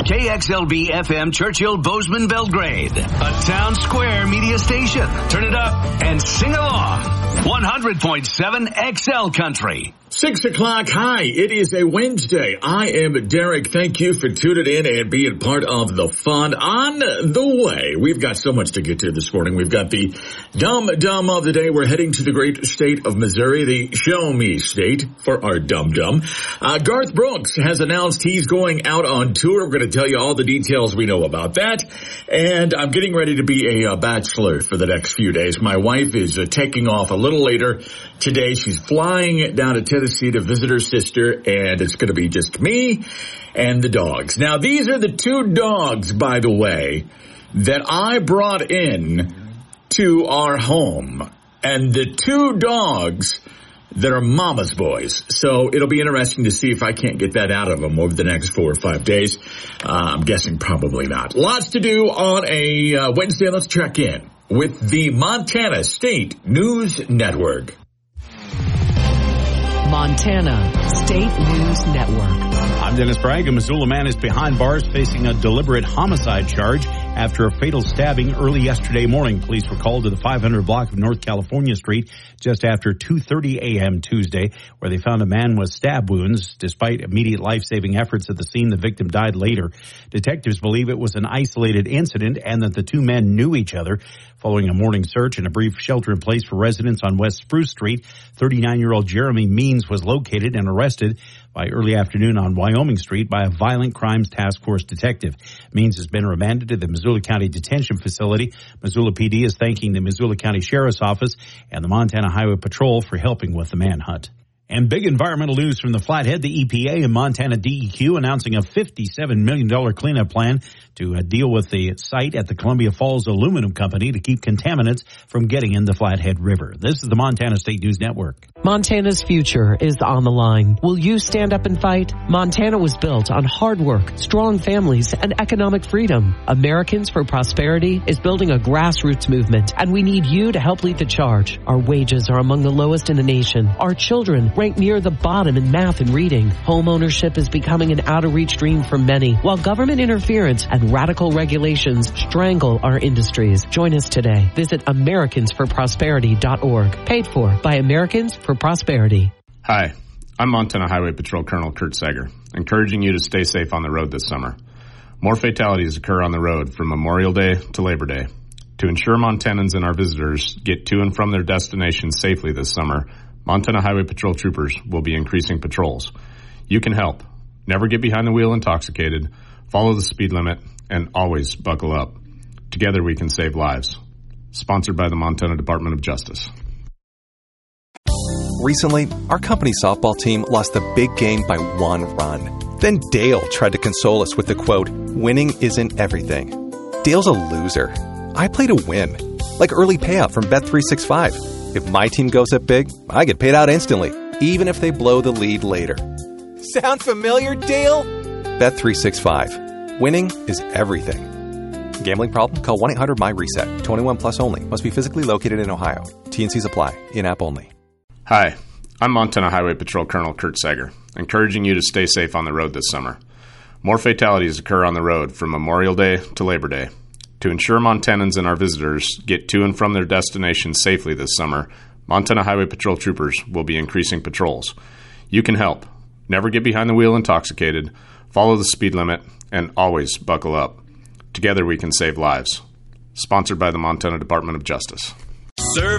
KXLB FM Churchill Bozeman Belgrade, a town square media station. Turn it up and sing along. 100.7 XL Country. 6 o'clock. Hi, it is a Wednesday. I am Derek. Thank you for tuning in and being part of the fun on the way. We've got so much to get to this morning. We've got the dumb of the day. We're heading to the great state of Missouri, the show me state for our dumb. Garth Brooks has announced he's going out on tour. We're going to tell you all the details we know about that. And I'm getting ready to be a bachelor for the next few days. My wife is taking off a little later today. She's flying down to Tennessee to visit her sister, and it's going to be just me and the dogs. Now, these are the two dogs, by the way, that I brought in to our home, and the two dogs that are mama's boys. So it'll be interesting to see if I can't get that out of them over the next 4 or 5 days. I'm guessing probably not. Lots to do on a Wednesday. Let's check in with the Montana State News Network. Montana State News Network. I'm Dennis Bragg. A Missoula man is behind bars facing a deliberate homicide charge after a fatal stabbing early yesterday morning. Police were called to the 500 block of North California Street just after 2:30 a.m. Tuesday, where they found a man with stab wounds. Despite immediate life-saving efforts at the scene, the victim died later. Detectives believe it was an isolated incident and that the two men knew each other. Following a morning search and a brief shelter-in-place for residents on West Spruce Street, 39-year-old Jeremy Means was located and arrested by early afternoon on Wyoming Street by a violent crimes task force detective. Means has been remanded to the Missoula County Detention Facility. Missoula PD is thanking the Missoula County Sheriff's Office and the Montana Highway Patrol for helping with the manhunt. And big environmental news from the Flathead. The EPA and Montana DEQ announcing a $57 million cleanup plan to deal with the site at the Columbia Falls Aluminum Company to keep contaminants from getting in the Flathead River. This is the Montana State News Network. Montana's future is on the line. Will you stand up and fight? Montana was built on hard work, strong families, and economic freedom. Americans for Prosperity is building a grassroots movement, and we need you to help lead the charge. Our wages are among the lowest in the nation. Our children rank near the bottom in math and reading. Home ownership is becoming an out-of-reach dream for many, while government interference and radical regulations strangle our industries. Join us today. Visit AmericansForProsperity.org. Paid for by Americans for Prosperity. Hi, I'm Montana Highway Patrol Colonel Kurt Sager, encouraging you to stay safe on the road this summer. More fatalities occur on the road from Memorial Day to Labor Day. To ensure Montanans and our visitors get to and from their destinations safely this summer, Montana Highway Patrol troopers will be increasing patrols. You can help. Never get behind the wheel intoxicated, follow the speed limit, and always buckle up. Together we can save lives. Sponsored by the Montana Department of Justice. Recently, our company softball team lost the big game by 1 run. Then Dale tried to console us with the quote, "Winning isn't everything." Dale's a loser. I play to win. Like early payout from Bet365. If my team goes up big, I get paid out instantly, even if they blow the lead later. Sound familiar, Dale? Bet365. Winning is everything. Gambling problem? Call 1-800-MY-RESET. 21 plus only. Must be physically located in Ohio. T&Cs apply. In-app only. Hi, I'm Montana Highway Patrol Colonel Kurt Sager, encouraging you to stay safe on the road this summer. More fatalities occur on the road from Memorial Day to Labor Day. To ensure Montanans and our visitors get to and from their destinations safely this summer, Montana Highway Patrol troopers will be increasing patrols. You can help. Never get behind the wheel intoxicated, follow the speed limit, and always buckle up. Together we can save lives. Sponsored by the Montana Department of Justice.